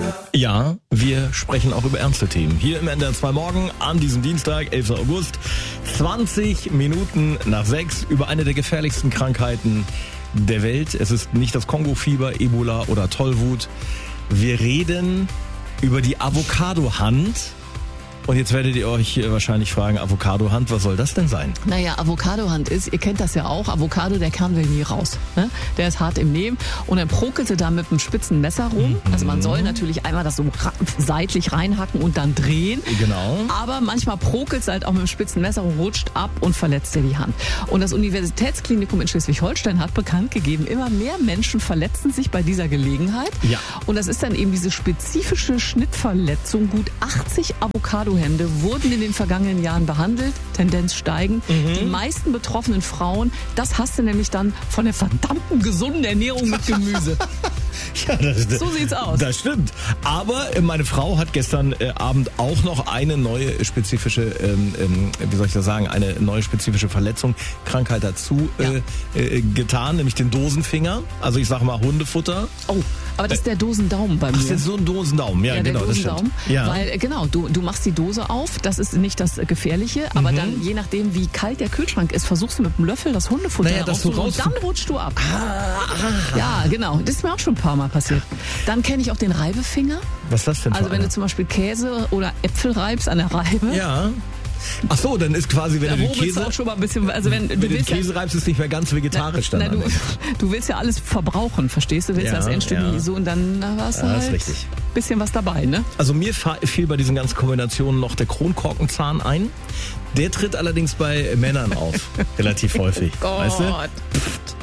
Ja, wir sprechen auch über ernste Themen. Hier im NDR 2 Morgen an diesem Dienstag, 11. August, 20 Minuten nach 6, über eine der gefährlichsten Krankheiten der Welt. Es ist nicht das Kongo-Fieber, Ebola oder Tollwut. Wir reden über die Avocado-Hand. Und jetzt werdet ihr euch wahrscheinlich fragen, Avocado-Hand, was soll das denn sein? Naja, Avocado-Hand ist, ihr kennt das ja auch, Avocado, der Kern will nie raus. Ne? Der ist hart im Nehmen und dann prokelt ihr da mit einem spitzen Messer rum. Also man soll natürlich einmal das so seitlich reinhacken und dann drehen. Genau. Aber manchmal prokelt es halt auch mit einem spitzen Messer und rutscht ab und verletzt dir die Hand. Und das Universitätsklinikum in Schleswig-Holstein hat bekannt gegeben, immer mehr Menschen verletzen sich bei dieser Gelegenheit. Ja. Und das ist dann eben diese spezifische Schnittverletzung. Gut 80 Avocado-Hände wurden in den vergangenen Jahren behandelt, Tendenz steigend. Die meisten betroffenen Frauen, das hast du nämlich dann von der verdammten gesunden Ernährung mit Gemüse. Ja, So sieht's aus. Das stimmt. Aber meine Frau hat gestern Abend auch noch eine neue spezifische, wie soll ich das sagen, eine neue spezifische Verletzung, Krankheit dazu getan, nämlich den Dosenfinger. Also ich sag mal Hundefutter. Oh, aber das ist der Dosendaumen bei mir. Ach, das ist so ein Dosendaumen. Ja, genau, das stimmt. Ja. Weil, genau, du machst die Dose auf, das ist nicht das Gefährliche, aber dann, je nachdem, wie kalt der Kühlschrank ist, versuchst du mit dem Löffel das Hundefutter rauszuholen und dann rutschst du ab. Ja, genau. Das ist mir auch schon ein paar Mal passiert. Dann kenne ich auch den Reibefinger. Was ist das denn? Also wenn du zum Beispiel Käse oder Äpfel reibst an der Reibe. Ja. Ach so, dann ist quasi, wenn da du den Käse auch schon mal ein bisschen, also wenn du den Käse reibst, ist nicht mehr ganz vegetarisch dann. Du willst ja alles verbrauchen, verstehst du? Willst das Endstück so und dann war es halt ist richtig. Bisschen was dabei, ne? Also mir fiel bei diesen ganzen Kombinationen noch der Kronkorkenzahn ein. Der tritt allerdings bei Männern auf, relativ häufig. Gott. Weißt du?